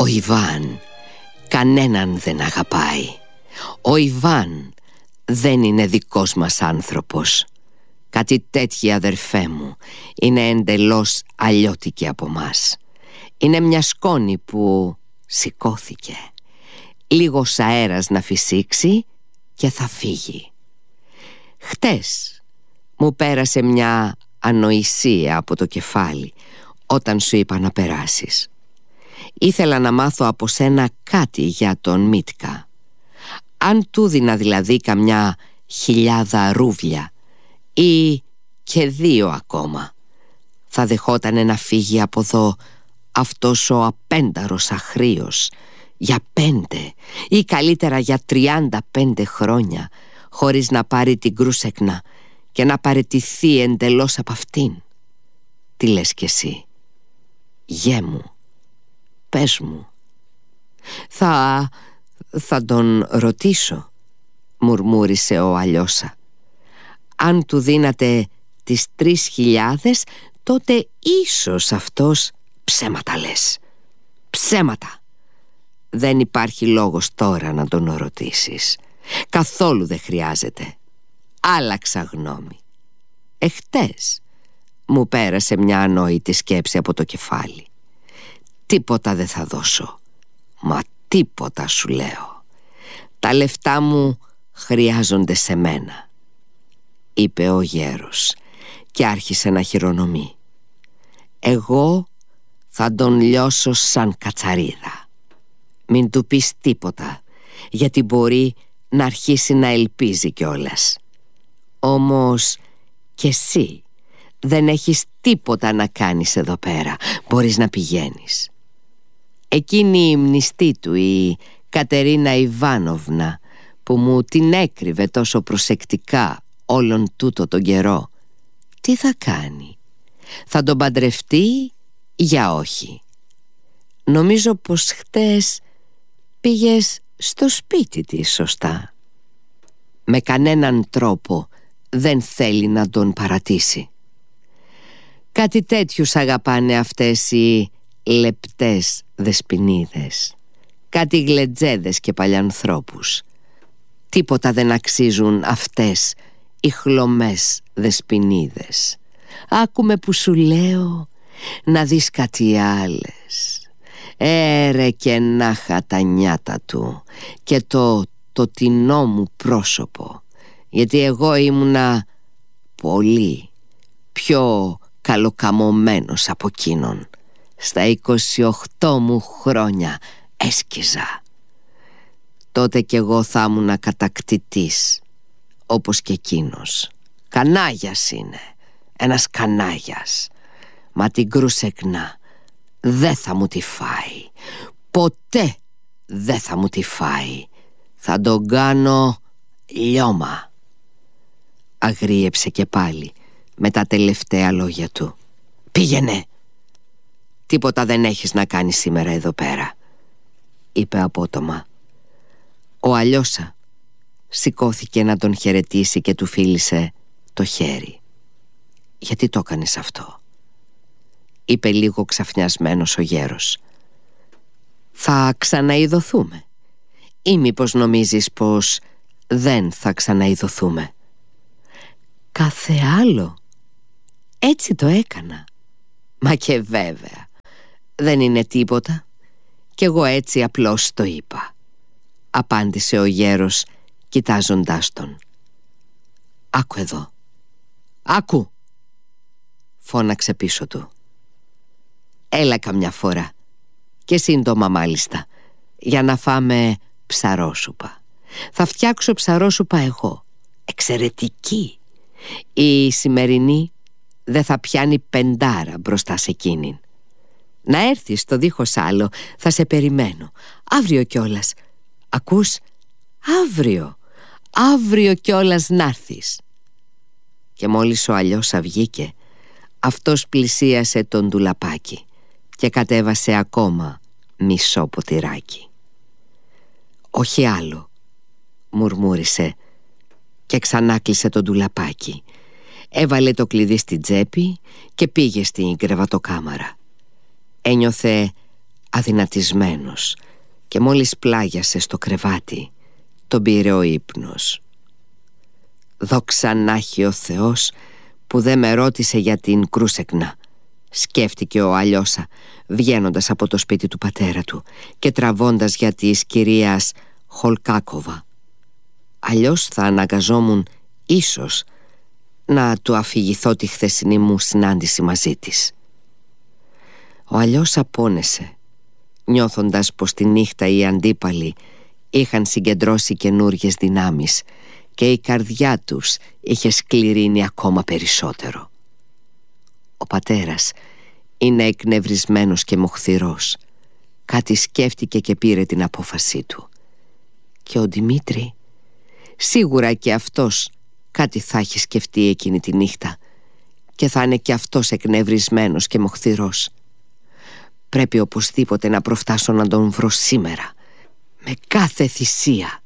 Ο Ιβάν κανέναν δεν αγαπάει. Ο Ιβάν δεν είναι δικός μας άνθρωπος. Κάτι τέτοιοι, αδερφέ μου, είναι εντελώς αλλιώτικοι από μας. Είναι μια σκόνη που σηκώθηκε. Λίγος αέρας να φυσήξει και θα φύγει. Χτες μου πέρασε μια ανοησία από το κεφάλι όταν σου είπα να περάσεις. Ήθελα να μάθω από σένα κάτι για τον Μίτκα. Αν του δίνα δηλαδή καμιά 1000 ρούβλια ή και 2 ακόμα, θα δεχότανε να φύγει από εδώ αυτός ο απένταρος αχρίος για 5 ή καλύτερα για 35 χρόνια, χωρίς να πάρει την κρούσεκνα και να παραιτηθεί εντελώς από αυτήν? Τι λες κι εσύ? Γε μου, πες μου. Θα τον ρωτήσω, μουρμούρισε ο Αλιώσα. Αν του δίνατε τις 3.000, τότε ίσως αυτός... Ψέματα λες, ψέματα. Δεν υπάρχει λόγος τώρα να τον ρωτήσεις. Καθόλου δεν χρειάζεται. Άλλαξα γνώμη. Εχτες μου πέρασε μια ανόητη σκέψη από το κεφάλι. Τίποτα δεν θα δώσω. Μα τίποτα, σου λέω. Τα λεφτά μου χρειάζονται σε μένα, είπε ο γέρος και άρχισε να χειρονομεί. Εγώ θα τον λιώσω σαν κατσαρίδα. Μην του πεις τίποτα, γιατί μπορεί να αρχίσει να ελπίζει κιόλας. Όμως κι εσύ δεν έχεις τίποτα να κάνεις εδώ πέρα. Μπορείς να πηγαίνεις. Εκείνη η μνηστή του, η Κατερίνα Ιβάνοβνα, που μου την έκρυβε τόσο προσεκτικά όλον τούτο τον καιρό, τι θα κάνει? Θα τον παντρευτεί για όχι? Νομίζω πως χτες πήγες στο σπίτι της, σωστά? Με κανέναν τρόπο δεν θέλει να τον παρατήσει. Κάτι τέτοιους αγαπάνε αυτές οι λεπτές δεσποινίδες. Κάτι γλετζέδες και παλιανθρώπους. Τίποτα δεν αξίζουν αυτές οι χλωμές δεσποινίδες. Άκουμε που σου λέω, να δεις κάτι άλλες. Έρε και νάχα τα νιάτα του και το τινό μου πρόσωπο, γιατί εγώ ήμουνα πολύ πιο καλοκαμωμένος από εκείνον. Στα 28 μου χρόνια έσκυζα. Τότε κι εγώ θα ήμουνα κατακτητής, όπως και εκείνος. Κανάγιας είναι, ένας κανάγιας. Μα την κρούσεκνα δεν θα μου τη φάει. Ποτέ δεν θα μου τη φάει. Θα τον κάνω λιώμα. Αγρίεψε και πάλι με τα τελευταία λόγια του. Πήγαινε. Τίποτα δεν έχεις να κάνεις σήμερα εδώ πέρα, είπε απότομα. Ο Αλιώσα σηκώθηκε να τον χαιρετήσει και του φίλησε το χέρι. Γιατί το έκανες αυτό? είπε λίγο ξαφνιασμένος ο γέρος. Θα ξαναειδωθούμε, ή μήπως νομίζεις πως δεν θα ξαναειδωθούμε? Κάθε άλλο. Έτσι το έκανα. Μα και βέβαια, δεν είναι τίποτα. Κι εγώ έτσι απλώς το είπα, απάντησε ο γέρος κοιτάζοντάς τον. Άκου εδώ. Άκου, φώναξε πίσω του. Έλα καμιά φορά, και σύντομα μάλιστα, για να φάμε ψαρόσουπα. Θα φτιάξω ψαρόσουπα εγώ, εξαιρετική. Η σημερινή δεν θα πιάνει 5 μπροστά σε εκείνην. Να έρθεις το δίχως άλλο, θα σε περιμένω. Αύριο κιόλας. Ακούς? Αύριο κιόλας να'ρθεις. Και μόλις ο Αλιώσα βγήκε, αυτός πλησίασε τον ντουλαπάκι και κατέβασε ακόμα μισό ποτηράκι. Όχι άλλο, μουρμούρισε και ξανά κλείσε το ντουλαπάκι. Έβαλε το κλειδί στην τσέπη και πήγε στην κρεβατοκάμαρα. Ένιωθε αδυνατισμένος, και μόλις πλάγιασε στο κρεβάτι τον πήρε ο ύπνος. «Δόξα να έχει ο Θεός που δεν με ρώτησε για την Κρούσεκνα», σκέφτηκε ο Αλιώσα, βγαίνοντας από το σπίτι του πατέρα του και τραβώντας για της κυρίας Χολκάκοβα. Αλλιώς θα αναγκαζόμουν ίσως να του αφηγηθώ τη χθεσινή μου συνάντηση μαζί της. Ο Αλιώσα πόνεσε, νιώθοντας πως τη νύχτα οι αντίπαλοι είχαν συγκεντρώσει καινούργιες δυνάμεις και η καρδιά τους είχε σκληρύνει ακόμα περισσότερο. Ο πατέρας είναι εκνευρισμένος και μοχθηρός. Κάτι σκέφτηκε και πήρε την απόφασή του. Και ο Δημήτρη, σίγουρα και αυτός κάτι θα έχει σκεφτεί εκείνη τη νύχτα και θα είναι και αυτός εκνευρισμένος και μοχθηρός. Πρέπει οπωσδήποτε να προφτάσω να τον βρω σήμερα, με κάθε θυσία.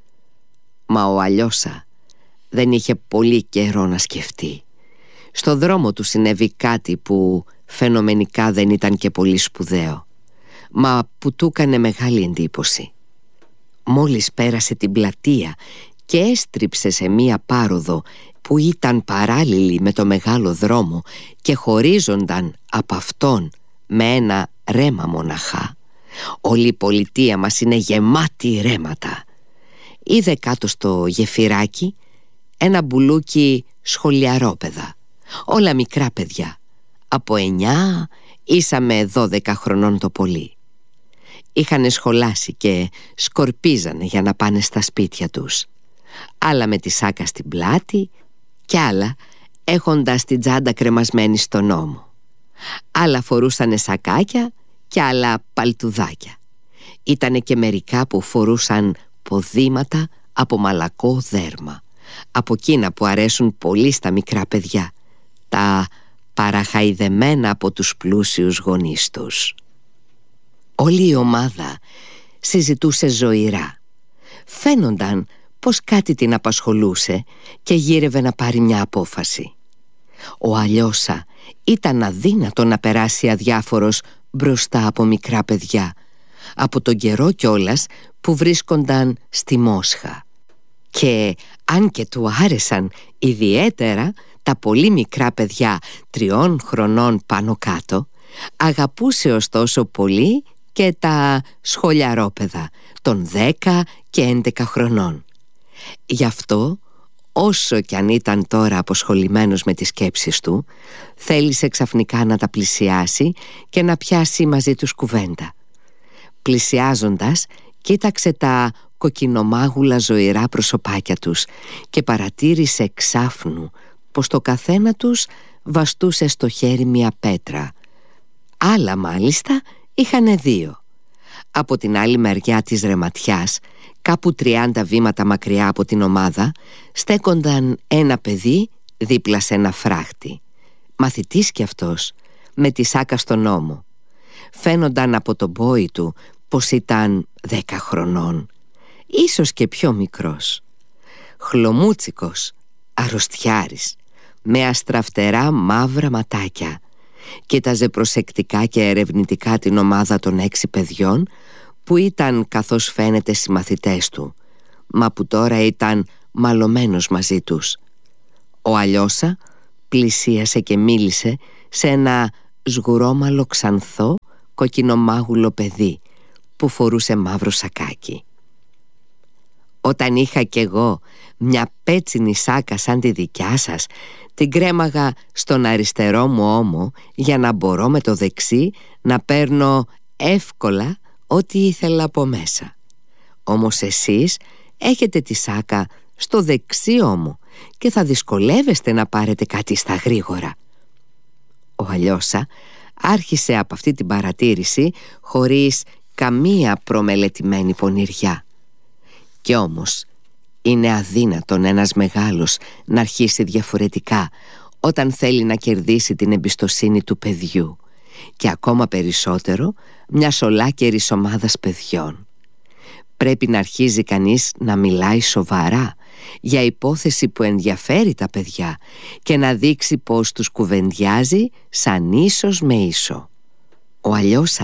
Μα ο Αλιώσα δεν είχε πολύ καιρό να σκεφτεί. Στο δρόμο του συνέβη κάτι που φαινομενικά δεν ήταν και πολύ σπουδαίο, μα που του έκανε μεγάλη εντύπωση. Μόλις πέρασε την πλατεία και έστριψε σε μία πάροδο που ήταν παράλληλη με το μεγάλο δρόμο και χωρίζονταν από αυτόν με ένα ρέμα μοναχά. Όλη η πολιτεία μας είναι γεμάτη ρέματα. Είδε κάτω στο γεφυράκι ένα μπουλούκι σχολιαρόπαιδα, όλα μικρά παιδιά, από 9 ίσα με 12 χρονών το πολύ. Είχανε σχολάσει και σκορπίζανε για να πάνε στα σπίτια τους, άλλα με τη σάκα στην πλάτη κι άλλα έχοντας την τσάντα κρεμασμένη στον ώμο. Άλλα φορούσανε σακάκια κι άλλα παλτουδάκια. Ήτανε και μερικά που φορούσαν ποδήματα από μαλακό δέρμα, από εκείνα που αρέσουν πολύ στα μικρά παιδιά, τα παραχαϊδεμένα από τους πλούσιους γονείς τους. Όλη η ομάδα συζητούσε ζωηρά. Φαίνονταν πως κάτι την απασχολούσε και γύρευε να πάρει μια απόφαση. Ο Αλιώσα ήταν αδύνατο να περάσει αδιάφορος μπροστά από μικρά παιδιά, από τον καιρό κιόλας που βρίσκονταν στη Μόσχα. Και αν και του άρεσαν ιδιαίτερα τα πολύ μικρά παιδιά 3 χρονών πάνω κάτω, αγαπούσε ωστόσο πολύ και τα σχολιαρόπαιδα των 10 και 11 χρονών. Γι' αυτό, όσο κι αν ήταν τώρα αποσχολημένος με τις σκέψεις του, θέλησε ξαφνικά να τα πλησιάσει και να πιάσει μαζί τους κουβέντα. Πλησιάζοντας, κοίταξε τα κοκκινομάγουλα ζωηρά προσωπάκια τους και παρατήρησε εξάφνου πως το καθένα τους βαστούσε στο χέρι μια πέτρα. Άλλα μάλιστα είχανε 2. Από την άλλη μεριά της ρεματιάς, κάπου 30 βήματα μακριά από την ομάδα, στέκονταν ένα παιδί δίπλα σε ένα φράχτη. Μαθητής κι αυτός, με τη σάκα στον ώμο. Φαίνονταν από τον πόη του πως ήταν 10 χρονών, ίσως και πιο μικρός. Χλωμούτσικος, αρρωστιάρης, με αστραφτερά μαύρα ματάκια. Κοίταζε προσεκτικά και ερευνητικά την ομάδα των 6 παιδιών που ήταν, καθώς φαίνεται, συμμαθητές του, μα που τώρα ήταν μαλωμένος μαζί τους. Ο Αλιώσα πλησίασε και μίλησε σε ένα σγουρόμαλο ξανθό κοκκινομάγουλο παιδί που φορούσε μαύρο σακάκι. «Όταν είχα κι εγώ μια πέτσινη σάκα σαν τη δικιά σας, την κρέμαγα στον αριστερό μου ώμο για να μπορώ με το δεξί να παίρνω εύκολα ό,τι ήθελα από μέσα. Όμως εσείς έχετε τη σάκα στο δεξί ώμο και θα δυσκολεύεστε να πάρετε κάτι στα γρήγορα». Ο Αλιώσα άρχισε από αυτή την παρατήρηση χωρίς καμία προμελετημένη πονηριά. Κι όμως είναι αδύνατον ένας μεγάλος να αρχίσει διαφορετικά όταν θέλει να κερδίσει την εμπιστοσύνη του παιδιού, και ακόμα περισσότερο μιας ολάκερης ομάδας παιδιών. Πρέπει να αρχίζει κανείς να μιλάει σοβαρά για υπόθεση που ενδιαφέρει τα παιδιά και να δείξει πως τους κουβεντιάζει σαν ίσος με ίσο. Ο Αλιώσα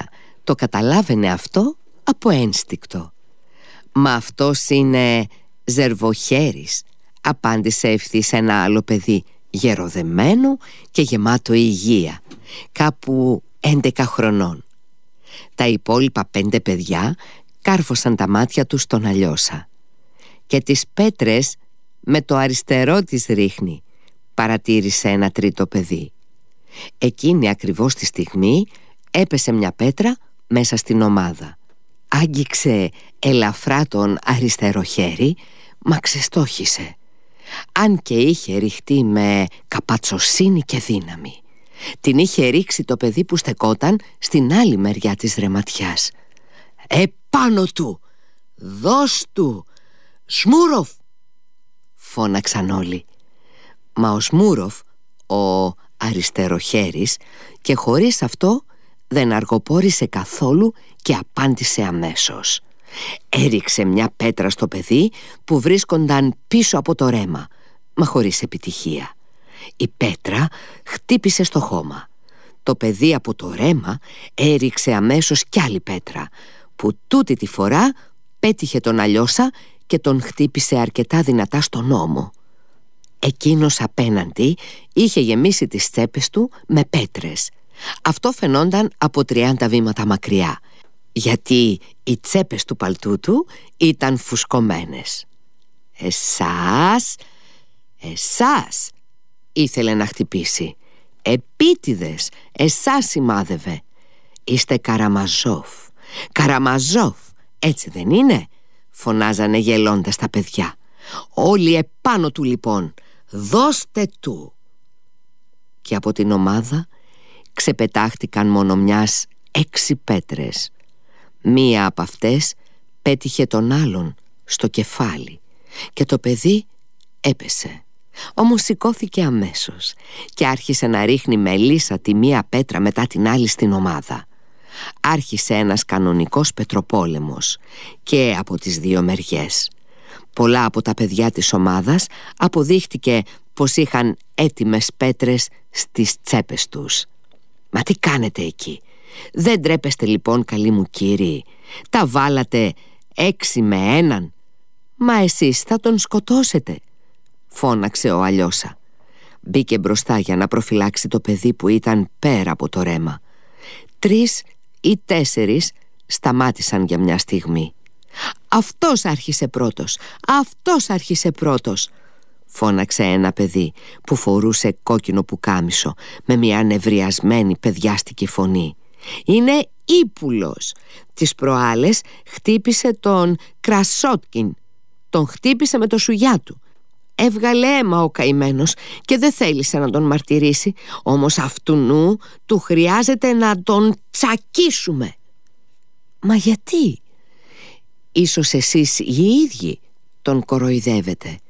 Το καταλάβαινε αυτό από ένστικτο. «Μα αυτός είναι Ζερβοχέρης», απάντησε ευθύς ένα άλλο παιδί, γεροδεμένο και γεμάτο υγεία, κάπου 11 χρονών. Τα υπόλοιπα 5 παιδιά κάρφωσαν τα μάτια τους στον Αλιώσα. «Και τις πέτρες με το αριστερό τις ρίχνει», παρατήρησε ένα τρίτο παιδί. Εκείνη ακριβώς τη στιγμή έπεσε μια πέτρα μέσα στην ομάδα. Άγγιξε ελαφρά τον αριστερό χέρι, μα ξεστόχισε, αν και είχε ριχτεί με καπατσοσύνη και δύναμη. Την είχε ρίξει το παιδί που στεκόταν στην άλλη μεριά της ρεματιάς. «Επάνω του! Δώσ' του! Σμούροφ!» φώναξαν όλοι. Μα ο Σμούροφ, ο αριστεροχέρης, και χωρίς αυτό δεν αργοπόρησε καθόλου και απάντησε αμέσως. Έριξε μια πέτρα στο παιδί που βρίσκονταν πίσω από το ρέμα, μα χωρίς επιτυχία. Η πέτρα χτύπησε στο χώμα. Το παιδί από το ρέμα έριξε αμέσως κι άλλη πέτρα, που τούτη τη φορά πέτυχε τον Αλιώσα και τον χτύπησε αρκετά δυνατά στον ώμο. Εκείνος απέναντι είχε γεμίσει τις τσέπες του με πέτρες. Αυτό φαινόταν από 30 βήματα μακριά, γιατί οι τσέπες του παλτού του ήταν φουσκωμένες. Εσάς», ήθελε να χτυπήσει. «Επίτηδες, εσάς σημάδευε. Είστε Καραμαζόφ, έτσι δεν είναι?» φωνάζανε γελώντας τα παιδιά. «Όλοι επάνω του λοιπόν, δώστε του!» Και από την ομάδα ξεπετάχτηκαν μόνο μιας 6 πέτρες. Μία από αυτές πέτυχε τον άλλον στο κεφάλι και το παιδί έπεσε. Όμως σηκώθηκε αμέσως και άρχισε να ρίχνει με λύσα τη μία πέτρα μετά την άλλη στην ομάδα. Άρχισε ένας κανονικός πετροπόλεμος και από τις δύο μεριές. Πολλά από τα παιδιά της ομάδας αποδείχτηκε πως είχαν έτοιμες πέτρες στις τσέπες τους. «Μα τι κάνετε εκεί? Δεν τρέπεστε λοιπόν, καλοί μου κύριοι? Τα βάλατε 6 με 1. Μα εσείς θα τον σκοτώσετε», φώναξε ο Αλιώσα. Μπήκε μπροστά για να προφυλάξει το παιδί που ήταν πέρα από το ρέμα. 3 ή 4 σταμάτησαν για μια στιγμή. «Αυτός άρχισε πρώτος», φώναξε ένα παιδί που φορούσε κόκκινο πουκάμισο με μια νευριασμένη παιδιάστικη φωνή. «Είναι ύπουλος. Τις προάλλες χτύπησε τον Κρασότκιν. Τον χτύπησε με το σουγιά του. Έβγαλε αίμα ο καημένος και δεν θέλησε να τον μαρτυρήσει. Όμως αυτουνού του χρειάζεται να τον τσακίσουμε». «Μα γιατί? Ίσως εσείς οι ίδιοι τον κοροϊδεύετε,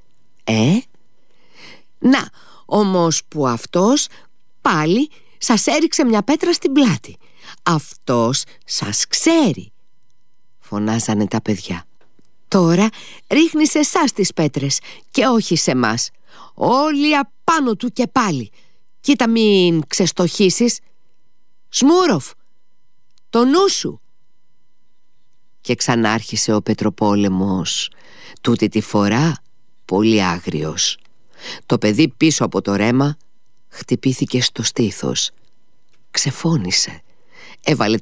Να, όμως που αυτός πάλι σας έριξε μια πέτρα στην πλάτη. Αυτός σας ξέρει», φωνάζανε τα παιδιά. «Τώρα ρίχνει σε εσάς τις πέτρες και όχι σε μας. Όλοι απάνω του και πάλι. Κοίτα μην ξεστοχίσεις. Σμούροφ, το νου σου». Και ξανάρχισε ο πετροπόλεμος, τούτη τη φορά πολύ άγριος. Το παιδί πίσω από το ρέμα χτυπήθηκε στο στήθος. Ξεφώνησε. Έβαλε